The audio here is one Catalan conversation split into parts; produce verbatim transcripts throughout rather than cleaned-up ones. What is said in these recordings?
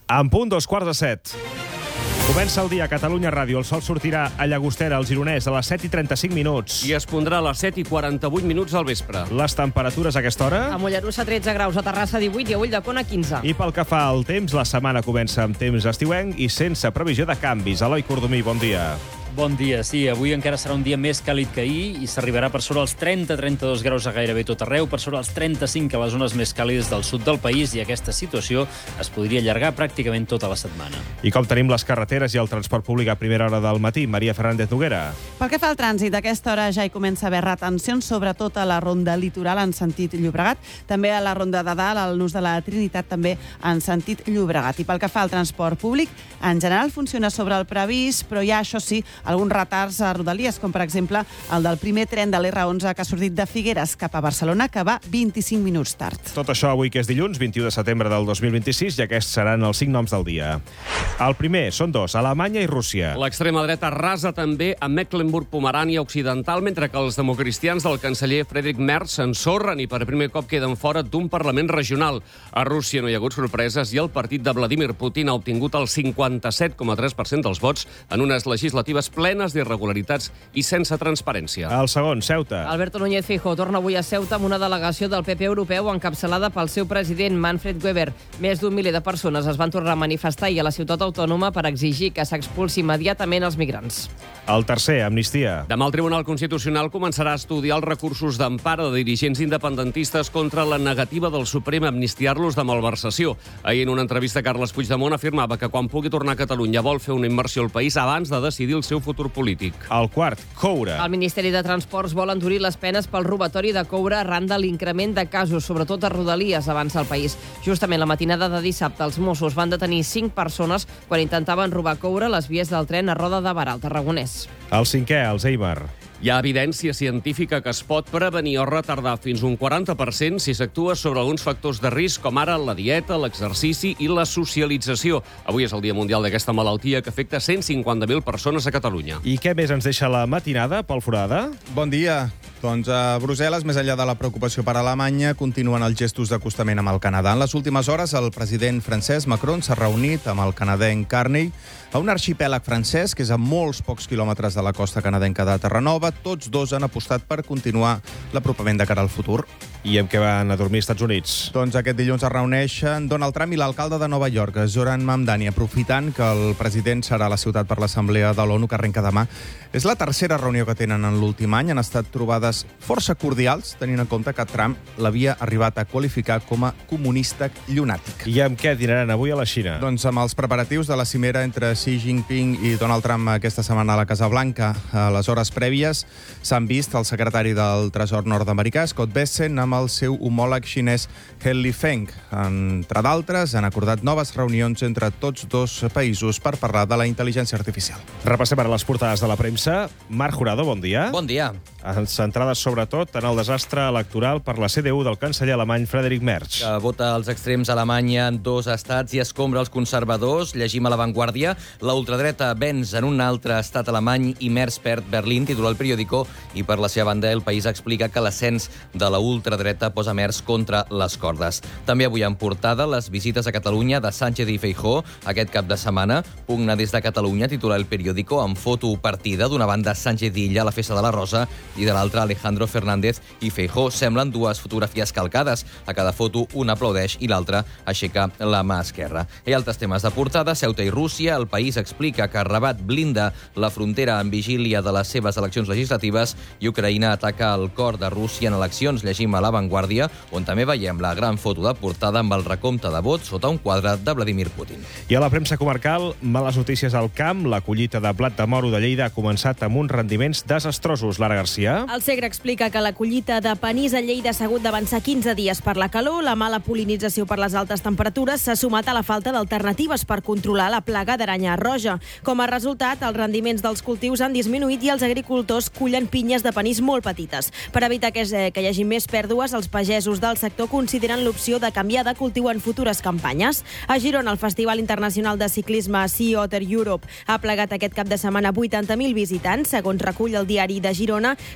En punt, dos quarts de set. Comença el dia a Catalunya Ràdio. El sol sortirà a Llagostera, al Gironès, a les set i trenta-cinc minuts. I es pondrà a les set i quaranta-vuit minuts al vespre. Les temperatures a aquesta hora? A Mollerussa, tretze graus, a Terrassa, divuit, i a Ulldecona, quinze. I pel que fa al temps, la setmana comença amb temps estiuenc i sense previsió de canvis. Eloi Cordomí, bon dia. Bon dia, sí. Avui encara serà un dia més càlid que ahir i s'arribarà per sobre els trenta a trenta-dos graus a gairebé tot arreu, per sobre els trenta-cinc a les zones més càlides del sud del país, i aquesta situació es podria allargar pràcticament tota la setmana. I com tenim les carreteres i el transport públic a primera hora del matí? Maria Fernández Noguera. Pel que fa al trànsit, a aquesta hora ja hi comença a haver retencions, sobretot a la ronda litoral en sentit Llobregat, també a la ronda de dalt, al nus de la Trinitat, també en sentit Llobregat. I pel que fa al transport públic, en general funciona sobre el previst, però hi ha, això sí, alguns retards a Rodalies, com per exemple el del primer tren de l'R onze que ha sortit de Figueres cap a Barcelona, que va vint-i-cinc minuts tard. Tot això avui, que és dilluns, vint-i-u de setembre del dos mil vint-i-sis, i aquests seran els cinc noms del dia. El primer són dos, Alemanya i Rússia. L'extrema dreta rasa també a Mecklenburg-Pomerània Occidental, mentre que els democristians del canceller Friedrich Merz s'ensorren i per primer cop queden fora d'un Parlament regional. A Rússia no hi ha hagut sorpreses i el partit de Vladimir Putin ha obtingut el cinquanta-set coma tres per cent dels vots en unes legislatives plenes d'irregularitats i sense transparència. El segon, Ceuta. Alberto Núñez Feijóo torna avui a Ceuta amb una delegació del P P europeu encapçalada pel seu president Manfred Weber. Més d'un miler de persones es van tornar a manifestar i a la ciutat autònoma per exigir que s'expulsi immediatament els migrants. El tercer, Amnistia. Demà el Tribunal Constitucional començarà a estudiar els recursos d'empara de dirigents independentistes contra la negativa del Suprem a amnistiar-los de malversació. Ahir, en una entrevista, Carles Puigdemont afirmava que quan pugui tornar a Catalunya vol fer una immersió al país abans de decidir el seu futur polític. El quart, coure. El Ministeri de Transports vol endurir les penes pel robatori de coure arran de l'increment de casos, sobretot a Rodalies, avança el país. Justament la matinada de dissabte, els Mossos van detenir cinc persones quan intentaven robar coure a les vies del tren a Roda de Barà, al Tarragonès. El cinquè, Alzheimer. Hi ha evidència científica que es pot prevenir o retardar fins un quaranta per cent si s'actua sobre alguns factors de risc, com ara la dieta, l'exercici i la socialització. Avui és el Dia Mundial d'aquesta malaltia que afecta cent cinquanta mil persones a Catalunya. I què més ens deixa la matinada, Pol Forada? Bon dia. Doncs a Brussel·les, més enllà de la preocupació per Alemanya, continuen els gestos d'acostament amb el Canadà. En les últimes hores, el president francès Macron s'ha reunit amb el canadenc Carney a un arxipèlag francès que és a molts pocs quilòmetres de la costa canadenca de Terranova. Tots dos han apostat per continuar l'apropament de cara al futur. I amb què van a dormir als Estats Units? Doncs aquest dilluns es reuneixen Donald Trump i l'alcalde de Nova York, Zoran Mamdani, aprofitant que el president serà a la ciutat per l'Assemblea de l'ONU, que arrenca demà. És la tercera reunió que tenen en l'últim any. Han estat trobades força cordials, tenint en compte que Trump l'havia arribat a qualificar com a comunista llunàtic. I amb què dinaran avui a la Xina? Doncs amb els preparatius de la cimera entre Xi Jinping i Donald Trump aquesta setmana a la Casa Blanca. A les hores prèvies s'han vist el secretari del Tresor nord-americà, Scott Bessent, amb el seu homòleg xinès He Lifeng. Entre d'altres, han acordat noves reunions entre tots dos països per parlar de la intel·ligència artificial. Repassem ara les portades de la premsa. Marc Jurado, bon dia. Bon dia. Centrades sobretot en el desastre electoral per la C D U del canceller alemany Friedrich Merz. Que vota els extrems a Alemanya en dos estats i escombra els conservadors. Llegim a La Vanguardia: la ultradreta venç en un altre estat alemany i Merz perd Berlín, titula el periòdico, i per la seva banda El País explica que l'ascens de la ultradreta posa Merz contra les cordes. També avui en portada les visites a Catalunya de Sánchez i Feijóo aquest cap de setmana. Pugna des de Catalunya, titula el periòdico, amb foto partida. D'una banda Sánchez i Illa a la Festa de la Rosa i de l'altra Alejandro Fernández i Feijóo. Semblen dues fotografies calcades. A cada foto un aplaudeix i l'altre aixeca la mà esquerra. Hi ha altres temes de portada: Ceuta i Rússia. El País explica que Rabat blinda la frontera en vigília de les seves eleccions legislatives i Ucraïna ataca el cor de Rússia en eleccions. Llegim a La Vanguardia, on també veiem la gran foto de portada amb el recompte de vots sota un quadre de Vladimir Putin. I a la premsa comarcal, males notícies al camp. La collita de blat de moro de Lleida ha començat amb uns rendiments desastrosos. Lara Garcia. El Segre explica que la collita de panís a Lleida s'ha hagut d'avançar quinze dies per la calor, la mala pol·linització per les altes temperatures s'ha sumat a la falta d'alternatives per controlar la plaga d'aranya roja. Com a resultat, els rendiments dels cultius han disminuït i els agricultors cullen pinyes de panís molt petites. Per evitar que, eh, que hi hagi més pèrdues, els pagesos del sector consideren l'opció de canviar de cultiu en futures campanyes. A Girona, el Festival Internacional de Ciclisme Sea Otter Europe ha plegat aquest cap de setmana vuitanta mil visitants. Segons recull el diari de Girona, s'espera que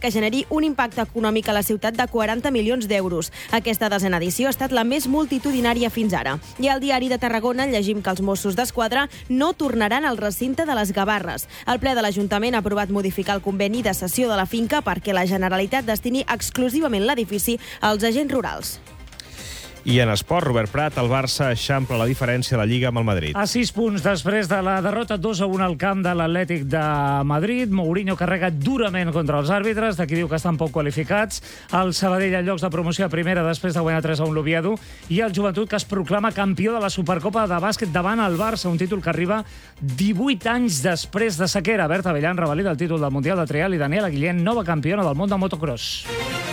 que generi un impacte econòmic a la ciutat de quaranta milions d'euros. Aquesta desena edició ha estat la més multitudinària fins ara. I al diari de Tarragona llegim que els Mossos d'Esquadra no tornaran al recinte de les Gavarres. El ple de l'Ajuntament ha aprovat modificar el conveni de cessió de la finca perquè la Generalitat destini exclusivament l'edifici als agents rurals. I en esport, Robert Prat, el Barça eixampla la diferència de la Lliga amb el Madrid. A sis punts després de la derrota dos a un al camp de l'Atlètic de Madrid, Mourinho carrega durament contra els àrbitres, de qui diu que estan poc qualificats. El Sabadell en llocs de promoció a primera després de guanyar tres a un l'Oviedo. I el Joventut, que es proclama campió de la Supercopa de bàsquet davant el Barça, un títol que arriba divuit anys després de sequera. Berta Bellan revalida el títol del Mundial de Trial i Daniela Guillén, nova campiona del món de motocross.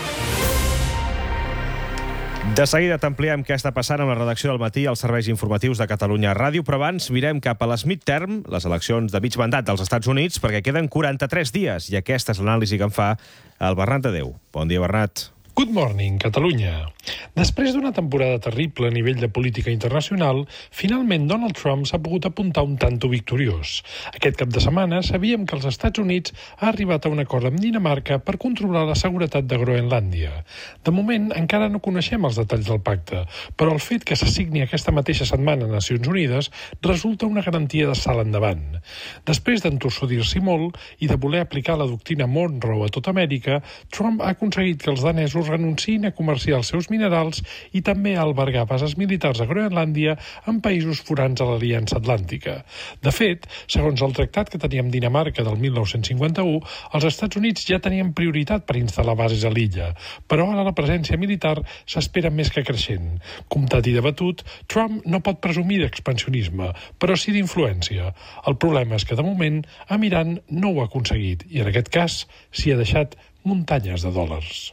De seguida t'ampliem què està passant amb la redacció del matí als serveis informatius de Catalunya Ràdio, però abans mirem cap a les midterm, les eleccions de mig mandat dels Estats Units, perquè queden quaranta-tres dies, i aquesta és l'anàlisi que en fa el Bernat de Déu. Bon dia, Bernat. Good morning, Catalunya. Després d'una temporada terrible a nivell de política internacional, finalment Donald Trump s'ha pogut apuntar un tanto victoriós. Aquest cap de setmana sabíem que els Estats Units ha arribat a un acord amb Dinamarca per controlar la seguretat de Groenlàndia. De moment, encara no coneixem els detalls del pacte, però el fet que s'assigni aquesta mateixa setmana a Nacions Unides resulta una garantia de salt endavant. Després d'entorsodir-s'hi molt i de voler aplicar la doctrina Monroe a tota Amèrica, Trump ha aconseguit que els danesos renunciïn a comerciar els seus minerals i també a albergar bases militars a Groenlàndia en països forans a l'Aliança Atlàntica. De fet, segons el tractat que tenia amb Dinamarca del mil nou-cents cinquanta-u, els Estats Units ja tenien prioritat per instal·lar bases a l'illa, però ara la presència militar s'espera més que creixent. Comptat i debatut, Trump no pot presumir d'expansionisme, però sí d'influència. El problema és que, de moment, amb Iran no ho ha aconseguit i, en aquest cas, s'hi ha deixat muntanyes de dòlars.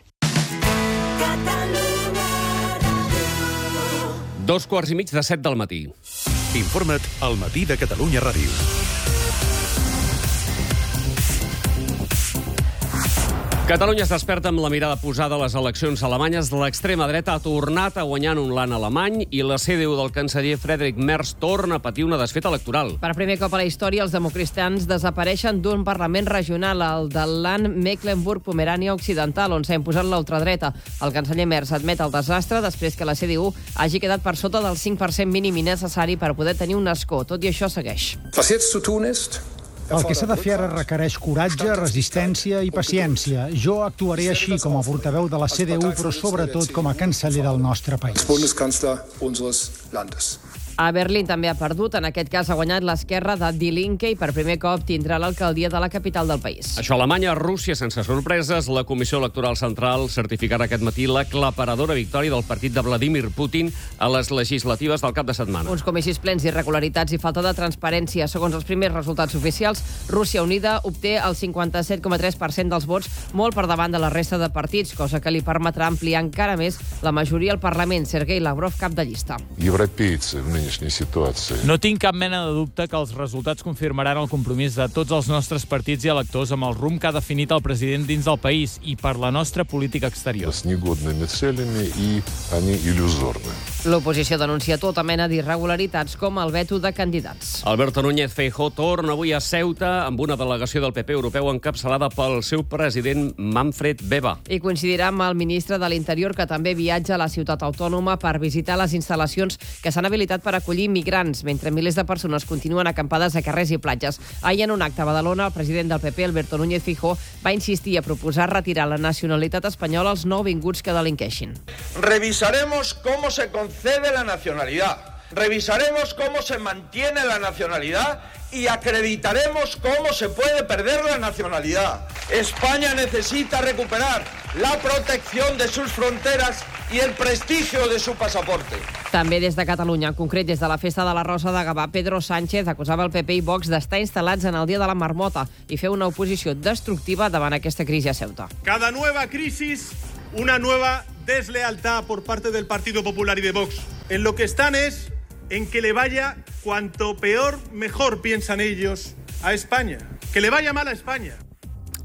Dos quarts i mig de set del matí. Informa't al Matí de Catalunya Ràdio. Catalunya es desperta amb la mirada posada a les eleccions alemanyes. L'extrema dreta ha tornat a guanyar en un land alemany i la C D U del canceller Friedrich Merz torna a patir una desfeta electoral. Per primer cop a la història, els democristians desapareixen d'un Parlament regional, el del land Mecklenburg-Pomerània Occidental, on s'ha imposat la ultradreta. El canceller Merz admet el desastre després que la C D U hagi quedat per sota del cinc per cent mínim necessari per poder tenir un escó. Tot i això, segueix. Was jetzt zu tun ist? El que s'ha de fer ara requereix coratge, resistència i paciència. Jo actuaré així com a portaveu de la C D U, però sobretot com a canceller del nostre país. Bundeskanzler unseres Landes. A Berlín també ha perdut. En aquest cas ha guanyat l'esquerra de Die Linke i per primer cop tindrà l'alcaldia de la capital del país. Això a Alemanya, a Rússia, sense sorpreses. La Comissió Electoral Central certificarà aquest matí l'aclaparadora victòria del partit de Vladimir Putin a les legislatives del cap de setmana. Uns comicis plens d'irregularitats i falta de transparència. Segons els primers resultats oficials, Rússia Unida obté el cinquanta-set coma tres per cent dels vots, molt per davant de la resta de partits, cosa que li permetrà ampliar encara més la majoria al Parlament. Sergei Lavrov, cap de llista. No tinc cap mena de dubte que els resultats confirmaran el compromís de tots els nostres partits i electors amb el rumb que ha definit el president dins del país i per la nostra política exterior. L'oposició denuncia tota mena d'irregularitats com el veto de candidats. Alberto Núñez Feijóo torna avui a Ceuta amb una delegació del P P europeu encapçalada pel seu president Manfred Weber. I coincidirà amb el ministre de l'Interior, que també viatja a la ciutat autònoma per visitar les instal·lacions que s'han habilitat per acollir migrants, mentre milers de persones continuen acampades a carrers i platges. Ahir, en un acte a Badalona, el president del P P, Alberto Núñez Feijóo, va insistir a proposar retirar la nacionalitat espanyola als nouvinguts que delinqueixin. Revisaremos cómo se concede la nacionalidad. Revisaremos cómo se mantiene la nacionalidad y acreditaremos cómo se puede perder la nacionalidad. España necesita recuperar la protección de sus fronteras y el prestigio de su pasaporte. També des de Catalunya, en concret des de la Festa de la Rosa de Gavà, Pedro Sánchez acusava el P P i Vox d'estar instal·lats en el dia de la marmota i fer una oposició destructiva davant aquesta crisi a Ceuta. Cada nueva crisis, una nueva deslealtad por parte del Partido Popular y de Vox. En lo que están es en que le vaya cuanto peor, mejor piensan ellos a España. Que le vaya mal a España.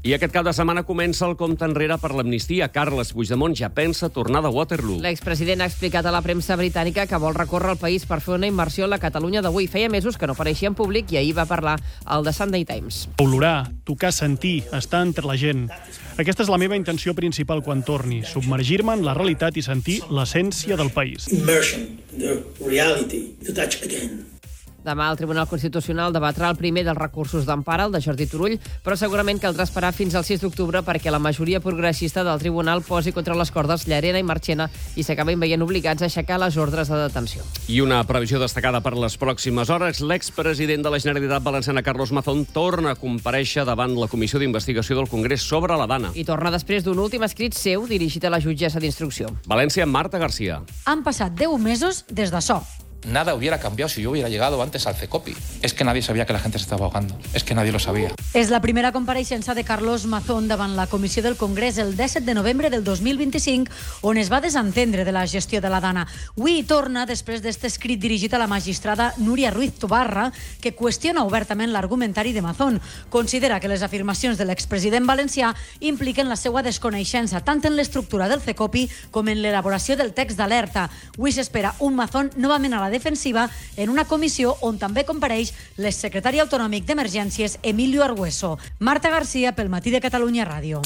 I aquest cap de setmana comença el compte enrere per l'amnistia. Carles Puigdemont ja pensa tornar de Waterloo. L'expresident ha explicat a la premsa britànica que vol recórrer el país per fer una immersió a la Catalunya d'avui. Feia mesos que no apareixia en públic i ahir va parlar al The Sunday Times. Olorar, tocar, sentir, estar entre la gent. Aquesta és la meva intenció principal quan torni, submergir-me en la realitat i sentir l'essència del país. Immersion, the reality, to touch again. Demà el Tribunal Constitucional debatrà el primer dels recursos d'empara, el de Jordi Turull, però segurament caldrà esperar fins al sis d'octubre perquè la majoria progressista del tribunal posi contra les cordes Llarena i Marchena i s'acabin veient obligats a aixecar les ordres de detenció. I una previsió destacada per les pròximes hores. L'expresident de la Generalitat Valenciana, Carlos Mazón, torna a comparèixer davant la Comissió d'Investigació del Congrés sobre la Dana. I torna després d'un últim escrit seu dirigit a la jutgessa d'instrucció. València, Marta García. Han passat deu mesos des d'açò. Nada hubiera cambiado si yo hubiera llegado antes al CECOPI. Es que nadie sabía que la gente se estaba ahogando. Es que nadie lo sabía. És la primera compareixença de Carlos Mazón davant la Comissió del Congrés el disset de novembre del dos mil vint-i-cinc, on es va desentendre de la gestió de la Dana. Avui torna després d'este escrit dirigit a la magistrada Núria Ruiz Tobarra, que qüestiona obertament l'argumentari de Mazón. Considera que les afirmacions de l'expresident valencià impliquen la seva desconeixença tant en l'estructura del CECOPI com en l'elaboració del text d'alerta. Avui s'espera un Mazón novament a la defensiva en una comissió on també compareix l'exsecretari autonòmic d'Emergències Emilio Argueso. Marta García, pel Matí de Catalunya Ràdio.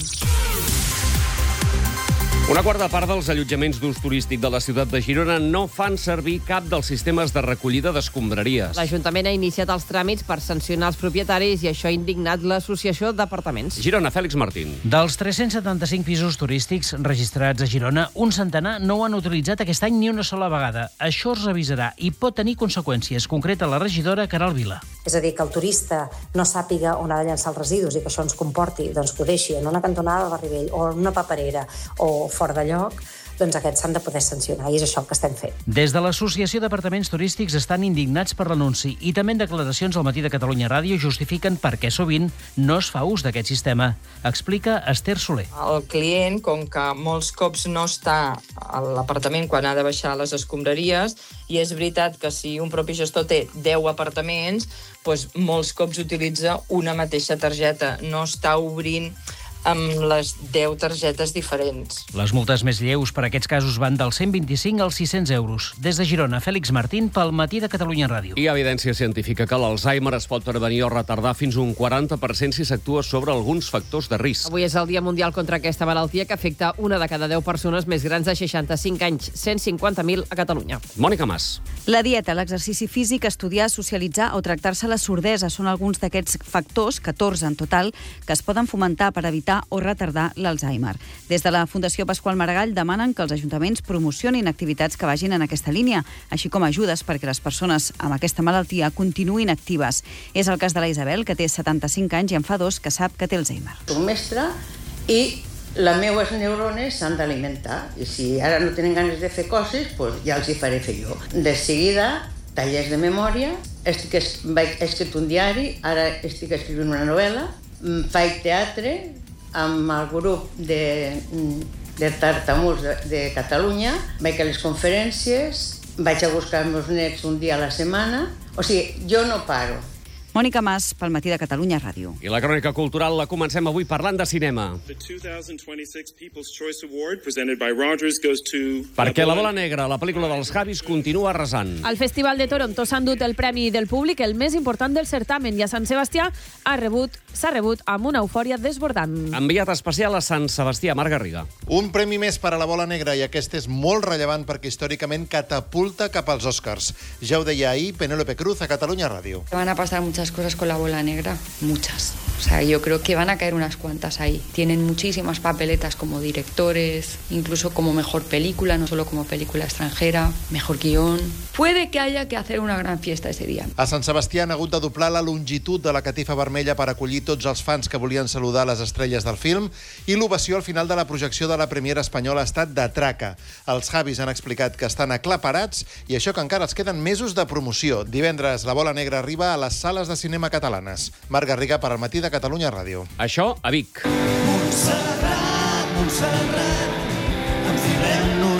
Una quarta part dels allotjaments d'ús turístic de la ciutat de Girona no fan servir cap dels sistemes de recollida d'escombraries. L'Ajuntament ha iniciat els tràmits per sancionar els propietaris i això ha indignat l'Associació d'Apartaments. Girona, Fèlix Martín. Dels tres-cents setanta-cinc pisos turístics registrats a Girona, un centenar no ho han utilitzat aquest any ni una sola vegada. Això es revisarà i pot tenir conseqüències, concreta la regidora Caral Vila. És a dir, que el turista no sàpiga on ha de llançar els residus i que això ens comporti doncs, que ho deixi en una cantonada del barri vell o en una paperera o fora de lloc, doncs aquests s'han de poder sancionar i és això el que estem fent. Des de l'Associació d'Apartaments Turístics estan indignats per l'anunci i també en declaracions al Matí de Catalunya Ràdio justifiquen per què sovint no es fa ús d'aquest sistema. Explica Esther Soler. El client, com que molts cops no està a l'apartament quan ha de baixar les escombraries, i és veritat que si un propi gestor té deu apartaments, doncs molts cops utilitza una mateixa targeta, no està obrint amb les deu targetes diferents. Les multes més lleus per a aquests casos van dels cent vint-i-cinc als sis-cents euros. Des de Girona, Fèlix Martín, pel Matí de Catalunya Ràdio. Hi ha evidència científica que l'Alzheimer es pot prevenir o retardar fins un quaranta per cent si s'actua sobre alguns factors de risc. Avui és el Dia Mundial contra aquesta malaltia que afecta una de cada deu persones més grans de seixanta-cinc anys, cent cinquanta mil a Catalunya. Mònica Mas. La dieta, l'exercici físic, estudiar, socialitzar o tractar-se la sordesa són alguns d'aquests factors, catorze en total, que es poden fomentar per evitar o retardar l'Alzheimer. Des de la Fundació Pasqual Maragall demanen que els ajuntaments promocionin activitats que vagin en aquesta línia, així com ajudes perquè les persones amb aquesta malaltia continuïn actives. És el cas de la Isabel, que té setanta-cinc anys i en fa dos que sap que té Alzheimer. Soc mestra i les meves neurones s'han d'alimentar i si ara no tenen ganes de fer coses, doncs ja els hi faré fer jo. De seguida, tallers de memòria, estic, vaig escrit un diari, ara estic escrivint una novel·la, faig teatre amb el grup de, de tartamuts de, de Catalunya, vaig a les conferències, vaig a buscar els meus nets un dia a la setmana, o sigui, jo no paro. Mònica Mas, pel Matí de Catalunya Ràdio. I la crònica cultural la comencem avui parlant de cinema. Perquè La bola negra, la pel·lícula dels Javis, continua arrasant. Al Festival de Toronto s'ha endut el premi del públic, el més important del certamen, i a Sant Sebastià ha rebut, s'ha rebut amb una eufòria desbordant. Enviat especial a Sant Sebastià, Marc Garriga. Un premi més per a La bola negra, i aquest és molt rellevant perquè històricament catapulta cap als Oscars. Ja ho deia ahir Penélope Cruz a Catalunya Ràdio. Van a passar muchas cosas con La bola negra, muchas. O sea, yo creo que van a caer unas cuantas ahí. Tienen muchísimas papeletas como directores, incluso como mejor película, no solo como película extranjera, mejor guión. Puede que haya que hacer una gran fiesta ese día. A Sant Sebastià han hagut de doblar la longitud de la catifa vermella per acollir tots els fans que volien saludar les estrelles del film, i l'ovació al final de la projecció de la premiera espanyola ha estat de traca. Els Javis han explicat que estan aclaparats i això que encara els queden mesos de promoció. Divendres La bola negra arriba a les sales de cinema catalanes. Marc Garriga per al Matí de Catalunya Ràdio. Això a Vic. Montserrat, Montserrat, enfilem-nos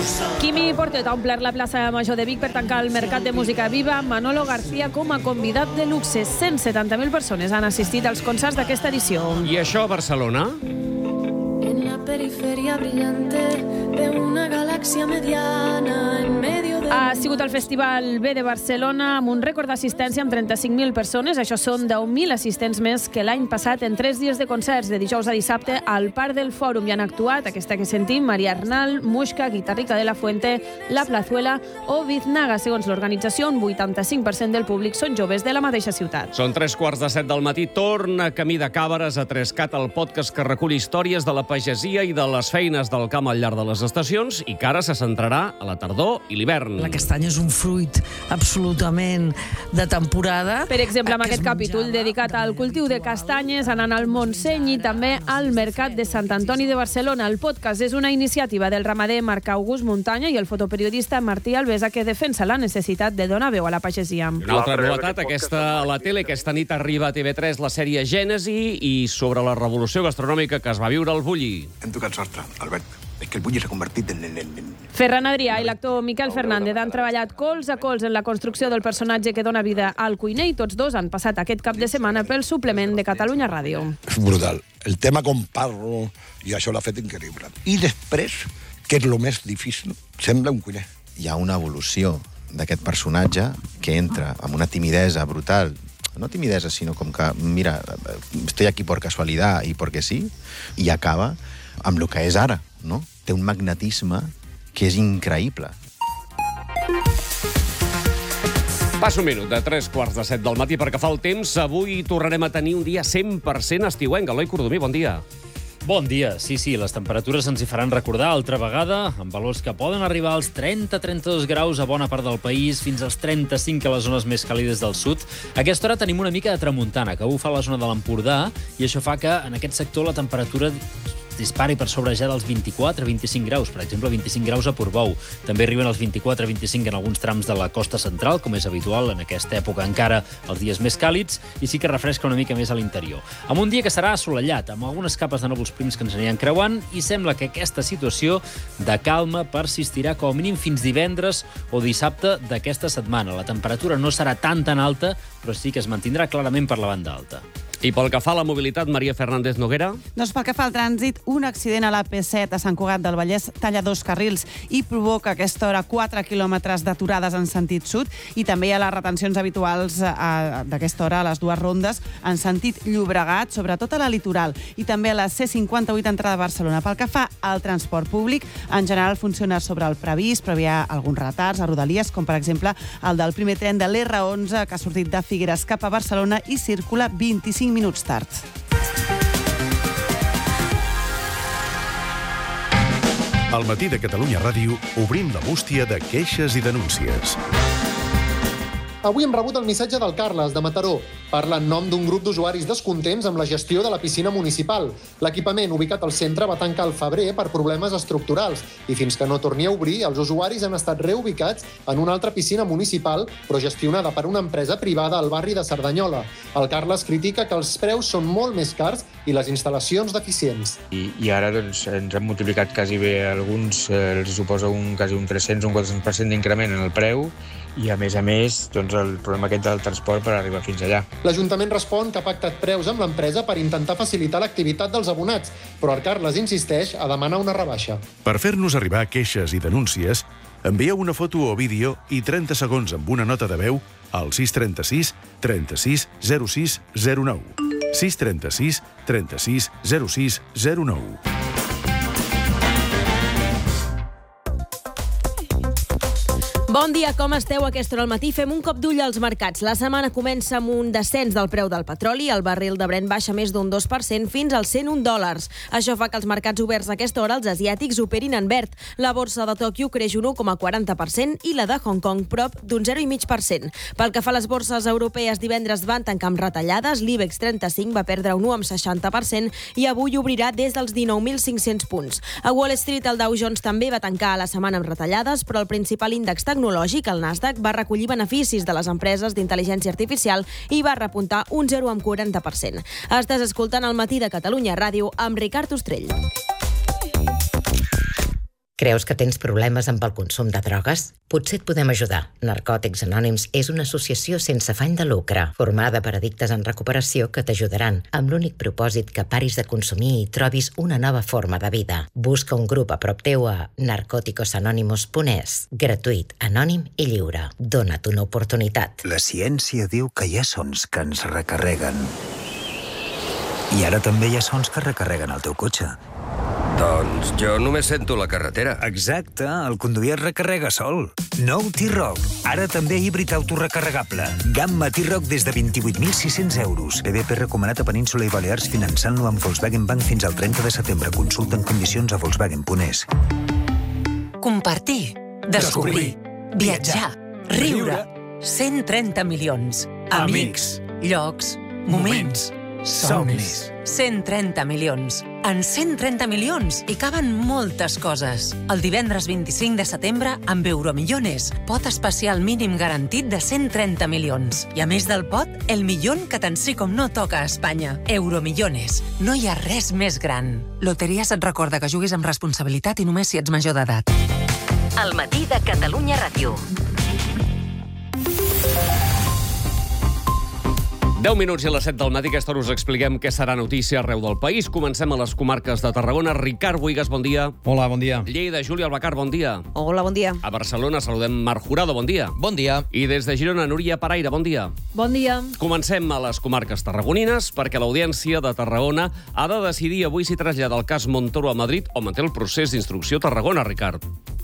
Quimi Portet ha omplert la plaça Major de Vic per tancar el mercat de música viva. Manolo García com a convidat de luxe. cent setanta mil persones han assistit als concerts d'aquesta edició. I això a Barcelona? En la periferia brillante de una galaxia mediana en medio de... Ha sigut el Festival B de Barcelona amb un rècord d'assistència amb trenta-cinc mil persones. Això són deu mil assistents més que l'any passat en tres dies de concerts. De dijous a dissabte al Parc del Fòrum hi han actuat, aquesta que sentim, Maria Arnal, Muixca, Guitarrica de la Fuente, La Plazuela o Biznaga. Segons l'organització, un vuitanta-cinc per cent del públic són joves de la mateixa ciutat. Són tres quarts de set del matí. Torna Camí de Càbares a Trescat, el podcast que recull històries de la pagesia i de les feines del camp al llarg de les estacions i que ara se centrarà a la tardor i l'hivern. La castanya és un fruit absolutament de temporada. Per exemple, amb aquest capítol dedicat al cultiu de castanyes, anant al Montseny i també al Mercat de Sant Antoni de Barcelona. El podcast és una iniciativa del ramader Marc August Muntanya i el fotoperiodista Martí Alvesa, que defensa la necessitat de donar veu a la pagesia. Una altra novetat, aquesta a la tele. Aquesta nit arriba a T V tres la sèrie Gènesi i sobre la revolució gastronòmica que es va viure al Bulli. Hem tocat sostre, Albert. És que el Bulli s'ha convertit en... en, en... Ferran Adrià i l'actor Miquel Fernández han treballat cols a cols en la construcció del personatge que dona vida al cuiner i tots dos han passat aquest cap de setmana pel suplement de Catalunya Ràdio. És brutal. El tema com parlo, i això l'ha fet increïble. I després, que és el més difícil, sembla un cuiner. Hi ha una evolució d'aquest personatge que entra amb una timidesa brutal, no timidesa, sinó com que, mira, estoy aquí por casualidad y porque sí, i acaba amb el que és ara, no? Té un magnetisme que és increïble. Passa un minut de tres quarts de set del matí perquè fa el temps. Avui tornarem a tenir un dia cent per cent estiuenc. Eloi Cordomí, bon dia. Bon dia. Sí, sí, les temperatures ens hi faran recordar altra vegada, amb valors que poden arribar als trenta a trenta-dos graus a bona part del país, fins als trenta-cinc a les zones més càlides del sud. A aquesta hora tenim una mica de tramuntana, que bufa a la zona de l'Empordà, i això fa que en aquest sector la temperatura dispari per sobre ja dels vint-i-quatre a vint-i-cinc graus, per exemple, vint-i-cinc graus a Portbou. També arriben als vint-i-quatre a vint-i-cinc en alguns trams de la costa central, com és habitual en aquesta època encara els dies més càlids, i sí que refresca una mica més a l'interior. Amb un dia que serà assolellat, amb algunes capes de núvols prims que ens aniran creuant, i sembla que aquesta situació de calma persistirà com a mínim fins divendres o dissabte d'aquesta setmana. La temperatura no serà tan tan alta, però sí que es mantindrà clarament per la banda alta. I pel que fa a la mobilitat, Maria Fernández Noguera? Doncs pel que fa al trànsit, un accident a la P set a Sant Cugat del Vallès talla dos carrils i provoca a aquesta hora quatre quilòmetres d'aturades en sentit sud, i també hi ha les retencions habituals d'aquesta hora a les dues rondes en sentit Llobregat, sobretot a la litoral, i també a la C cinquanta-vuit entrada a Barcelona. Pel que fa al transport públic, en general funciona sobre el previst, però hi ha alguns retards a Rodalies, com per exemple el del primer tren de l'R onze que ha sortit de Figueres cap a Barcelona i circula vint-i-cinc minuts tard. Al matí de Catalunya Ràdio obrim la bústia de queixes i denúncies. Avui hem rebut el missatge del Carles, de Mataró. Parla en nom d'un grup d'usuaris descontents amb la gestió de la piscina municipal. L'equipament ubicat al centre va tancar al febrer per problemes estructurals i fins que no torni a obrir, els usuaris han estat reubicats en una altra piscina municipal, però gestionada per una empresa privada al barri de Cerdanyola. El Carles critica que els preus són molt més cars i les instal·lacions deficients. I, i ara doncs, ens han multiplicat quasi bé alguns, eh, els suposa un, quasi un tres-cents, un quatre-cents per cent d'increment en el preu, i a més a més doncs, el problema aquest del transport per arribar fins allà. L'Ajuntament respon que ha pactat preus amb l'empresa per intentar facilitar l'activitat dels abonats, però el Carles insisteix a demanar una rebaixa. Per fer-nos arribar queixes i denúncies, envieu una foto o vídeo i trenta segons amb una nota de veu al sis trenta-sis trenta-sis zero sis zero nou. sis trenta-sis trenta-sis zero sis zero nou. Bon dia, com esteu? A aquesta hora al matí fem un cop d'ull als mercats. La setmana comença amb un descens del preu del petroli. El barril de Brent baixa més d'un dos per cent fins als cent un dòlars. Això fa que els mercats oberts a aquesta hora, els asiàtics, operin en verd. La borsa de Tòquio creix un u coma quaranta per cent i la de Hong Kong prop d'un zero coma cinc per cent. Pel que fa a les borses europees, divendres van tancar amb retallades. L'IBEX trenta-cinc va perdre un u coma seixanta per cent i avui obrirà des dels dinou mil cinc-cents punts. A Wall Street, el Dow Jones també va tancar a la setmana amb retallades, però el principal índex tecnològic, el Nasdaq, va recollir beneficis de les empreses d'intel·ligència artificial i va repuntar un zero coma quaranta per cent. Estàs escoltant El matí de Catalunya Ràdio amb Ricard Ostrell. Creus que tens problemes amb el consum de drogues? Potser et podem ajudar. Narcòtics Anònims és una associació sense afany de lucre, formada per addictes en recuperació que t'ajudaran, amb l'únic propòsit que paris de consumir i trobis una nova forma de vida. Busca un grup a prop teu a narcóticos anónimos punt es. Gratuït, anònim i lliure. Dona't una oportunitat. La ciència diu que hi ha sons que ens recarreguen. I ara també hi ha sons que recarreguen el teu cotxe. Doncs jo només sento la carretera. Exacte, el conduir es recarrega sol. Nou T-Roc, ara també híbrid autorecarregable. Gamma T-Roc des de vint-i-vuit mil sis-cents euros. P V P recomanat a Península i Balears finançant-lo amb Volkswagen Bank fins al trenta de setembre. Consulta en condicions a volkswagen punt es. Compartir, descobrir, viatjar, riure. cent trenta milions. Amics, llocs, moments, somnis. cent trenta milions. En cent trenta milions hi caben moltes coses. El divendres vint-i-cinc de setembre, amb Euromillones, pot especial mínim garantit de cent trenta milions. I a més del pot, el milion que tant sí com no toca a Espanya. Euromillones. No hi ha res més gran. Loteries et recorda que juguis amb responsabilitat i només si ets major d'edat. El matí de Catalunya Ràdio. deu minuts i a les set del matí, aquesta hora us expliquem què serà notícia arreu del país. Comencem a les comarques de Tarragona. Ricard Boigas, bon dia. Hola, bon dia. Lleida, Júlia Albacar, bon dia. Hola, bon dia. A Barcelona saludem Marc Jurado, bon dia. Bon dia. I des de Girona, Núria Paraire, bon dia. Bon dia. Comencem a les comarques tarragonines perquè l'Audiència de Tarragona ha de decidir avui si trasllada el cas Montoro a Madrid o manté el procés d'instrucció a Tarragona, Ricard.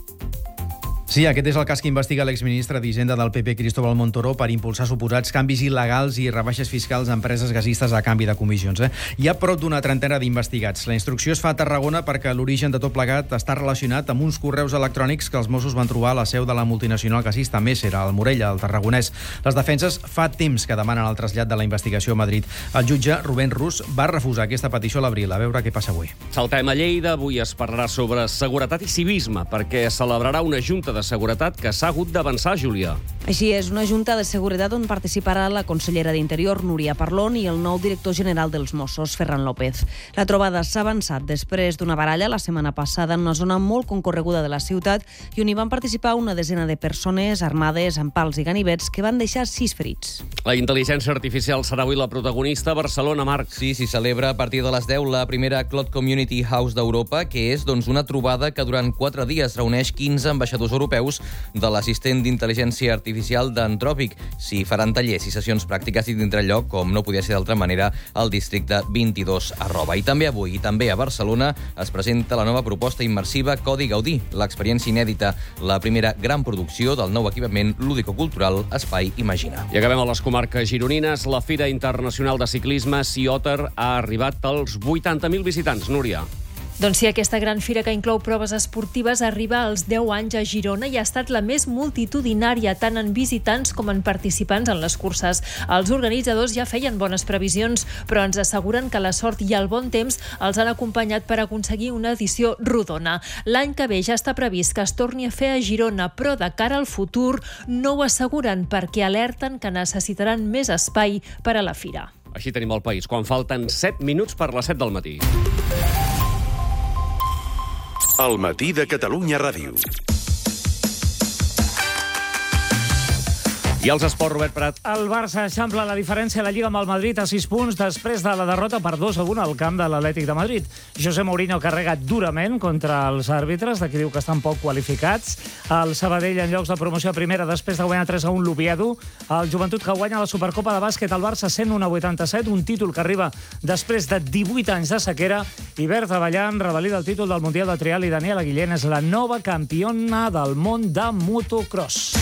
Sí, aquest és el cas que investiga l'exministre d'Hisenda del P P, Cristóbal Montoro, per impulsar suposats canvis il·legals i rebaixes fiscals a empreses gasistes a canvi de comissions. Eh? Hi ha prop d'una trentena d'investigats. La instrucció es fa a Tarragona perquè l'origen de tot plegat està relacionat amb uns correus electrònics que els Mossos van trobar a la seu de la multinacional gasista Messer, al Morella, al Tarragonès. Les defenses fa temps que demanen el trasllat de la investigació a Madrid. El jutge, Rubén Rus, va refusar aquesta petició a l'abril. A veure què passa avui. Saltem a Lleida. Avui es parlarà sobre seguretat i civisme perquè celebrarà una junta de seguretat que s'ha hagut d'avançar, Júlia. Així és, una junta de seguretat on participarà la consellera d'Interior, Núria Parlon, i el nou director general dels Mossos, Ferran López. La trobada s'ha avançat després d'una baralla la setmana passada en una zona molt concorreguda de la ciutat i on hi van participar una desena de persones armades amb pals i ganivets que van deixar sis ferits. La intel·ligència artificial serà avui la protagonista a Barcelona, Marc. Sí, s'hi celebra a partir de les deu la primera Cloud Community House d'Europa, que és doncs, una trobada que durant quatre dies reuneix quinze ambaixadors europeus de l'assistent d'intel·ligència artificial d'Anthropic. S'hi faran tallers i sessions pràctiques i tindrà lloc, com no podia ser d'altra manera, al districte vint-i-dos arroba. I també avui, i també a Barcelona, es presenta la nova proposta immersiva Codi Gaudí, l'experiència inèdita, la primera gran producció del nou equipament lúdico-cultural Espai Imagina. I acabem a les comarques gironines. La Fira Internacional de Ciclisme Sea Otter ha arribat als vuitanta mil visitants. Núria. Doncs sí, aquesta gran fira que inclou proves esportives arriba als deu anys a Girona i ha estat la més multitudinària, tant en visitants com en participants en les curses. Els organitzadors ja feien bones previsions, però ens asseguren que la sort i el bon temps els han acompanyat per aconseguir una edició rodona. L'any que ve ja està previst que es torni a fer a Girona, però de cara al futur no ho asseguren perquè alerten que necessitaran més espai per a la fira. Així tenim el país, quan falten set minuts per les set del matí. El matí de Catalunya Ràdio. I els esports, Robert Prat. El Barça eixampla la diferència a la Lliga amb el Madrid a sis punts després de la derrota per dos a un al camp de l'Atlètic de Madrid. José Mourinho carrega durament contra els àrbitres, de qui diu que estan poc qualificats. El Sabadell en llocs de promoció a primera després de guanyar tres a un l'Oviedo. El Joventut que guanya la Supercopa de bàsquet al Barça cent un a vuitanta-set, un títol que arriba després de divuit anys de sequera. I Berta Ballant revalida el títol del Mundial de Trial i Daniela Guillén és la nova campiona del món de motocross.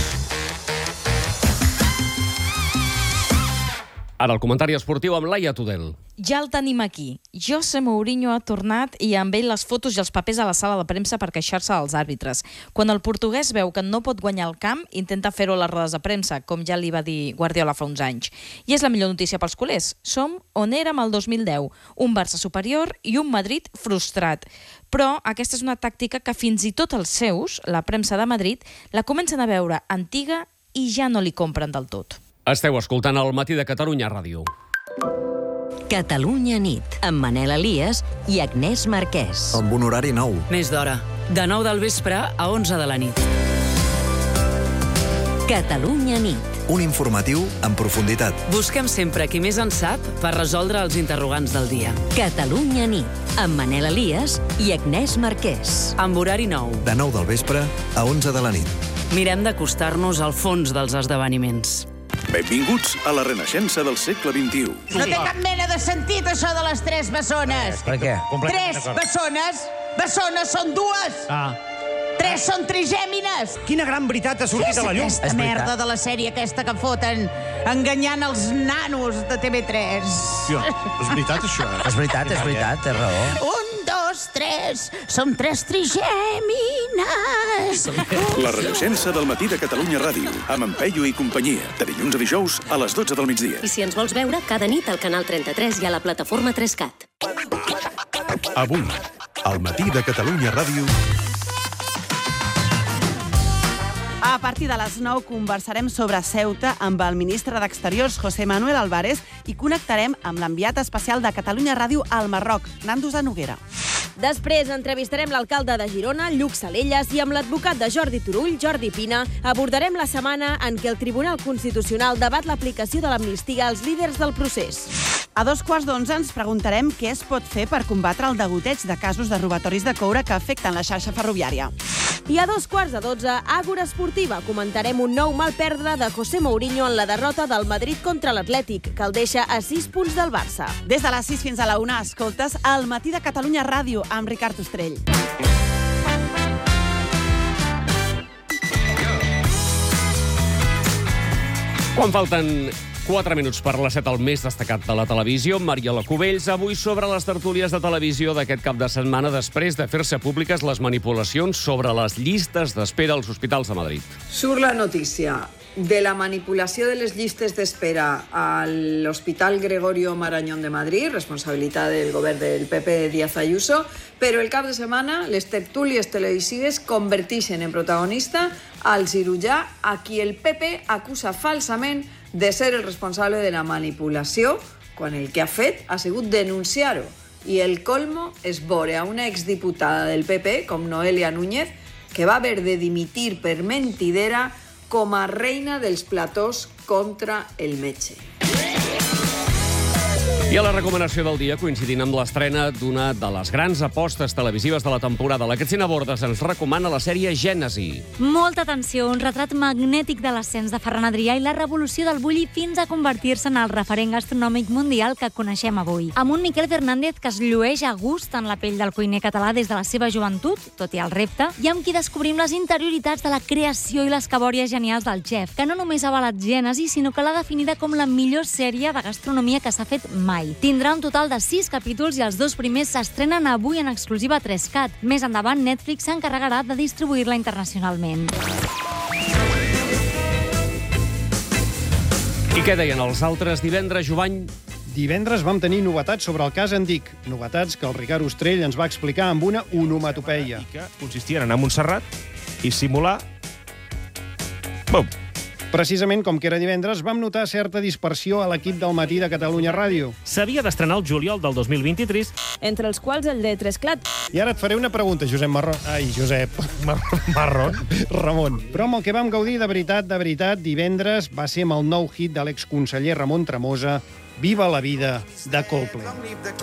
Ara el comentari esportiu amb Laia Tudel. Ja el tenim aquí. José Mourinho ha tornat i amb ell les fotos i els papers a la sala de premsa per queixar-se als àrbitres. Quan el portuguès veu que no pot guanyar el camp, intenta fer-ho a les rodes de premsa, com ja li va dir Guardiola fa uns anys. I és la millor notícia pels culers. Som on érem el dos mil deu, un Barça superior i un Madrid frustrat. Però aquesta és una tàctica que fins i tot els seus, la premsa de Madrid, la comencen a veure antiga i ja no li compren del tot. Esteu escoltant el matí de Catalunya Ràdio. Catalunya nit, amb Manel Elias i Agnès Marquès. Amb un horari nou. Més d'hora. de nou del vespre a onze de la nit. Catalunya nit. Un informatiu en profunditat. Busquem sempre qui més en sap per resoldre els interrogants del dia. Catalunya nit, amb Manel Elias i Agnès Marquès. Amb horari nou. De nou del vespre a onze de la nit. Mirem d'acostar-nos al fons dels esdeveniments. Benvinguts a la renaixença del segle vint-i-u. No té cap mena de sentit, això de les tres bessones. Per què? Tres bessones? Bessones són dues. Ah. Tres són trigèmines. Quina gran veritat ha sortit a la llum. Què és aquesta merda de la sèrie aquesta que foten enganyant els nanos de T V tres? Hòstia, és veritat, això? És veritat, és veritat, té raó. Un, dos, tres. Som tres trigèmines. La renaixença del matí de Catalunya Ràdio, amb en Peyu i companyia, de dilluns a dijous a les dotze del migdia. I si ens vols veure, cada nit al canal trenta-tres i a la plataforma tres cat. Avui, al matí de Catalunya Ràdio... A partir de les nou conversarem sobre Ceuta amb el ministre d'Exteriors, José Manuel Álvarez, i connectarem amb l'enviat especial de Catalunya Ràdio al Marroc, Nando Zanoguera. Després entrevistarem l'alcalde de Girona, Lluc Salelles, i amb l'advocat de Jordi Turull, Jordi Pina, abordarem la setmana en què el Tribunal Constitucional debat l'aplicació de l'amnistia als líders del procés. A dos quarts d'onze ens preguntarem què es pot fer per combatre el degoteig de casos de robatoris de coure que afecten la xarxa ferroviària. I a dos quarts de dotze, Àgora Esportiva, comentarem un nou mal perdre de José Mourinho en la derrota del Madrid contra l'Atlètic, que el deixa a sis punts del Barça. Des de les sis fins a la una, escoltes El matí de Catalunya Ràdio amb Ricard Ostrell. Quan falten quatre minuts per les set, el més destacat de la televisió, Mariola Cubells, avui sobre les tertúlies de televisió d'aquest cap de setmana després de fer-se públiques les manipulacions sobre les llistes d'espera als hospitals de Madrid. Surt la notícia de la manipulació de les llistes d'espera a l'Hospital Gregorio Marañón de Madrid, responsabilitat del govern del P P de Díaz Ayuso, però el cap de setmana les tertúlies televisives converteixen en protagonista al cirurgià a qui el P P acusa falsament de ser el responsable de la manipulació, quan el que ha fet ha sigut denunciar-ho. I el colmo és veure a una exdiputada del P P, com Noelia Núñez, que va haver de dimitir per mentidera com a reina dels platós contra el metge. I a la recomanació del dia, coincidint amb l'estrena d'una de les grans apostes televisives de la temporada, la Cristina Bordes ens recomana la sèrie Gènesi. Molta atenció, un retrat magnètic de l'ascens de Ferran Adrià i la revolució del bulli fins a convertir-se en el referent gastronòmic mundial que coneixem avui. Amb un Miquel Fernández que es llueix a gust en la pell del cuiner català des de la seva joventut, tot i el repte, i amb qui descobrim les interioritats de la creació i les cabòries genials del xef, que no només ha avalat Gènesi, sinó que l'ha definida com la millor sèrie de gastronomia que s'ha fet mai. Tindrà un total de sis capítols i els dos primers s'estrenen avui en exclusiva a tres cat. Més endavant, Netflix s'encarregarà de distribuir-la internacionalment. I què deien els altres divendres, Jovany? Divendres vam tenir novetats sobre el cas Andic. Novetats que el Ricard Ostrell ens va explicar amb una onomatopeia. Consistien en anar a Montserrat i simular... Bum! Precisament com que era divendres, vam notar certa dispersió a l'equip del matí de Catalunya Ràdio. S'havia d'estrenar el juliol del dos mil vint-i-tres. Entre els quals el de Tresclat. I ara et faré una pregunta, Josep Marrón. Ai, Josep. Marrón? Ramon. Però amb el que vam gaudir de veritat, de veritat, divendres va ser amb el nou hit de l'exconseller Ramon Tremosa, Viva la vida, de Coldplay.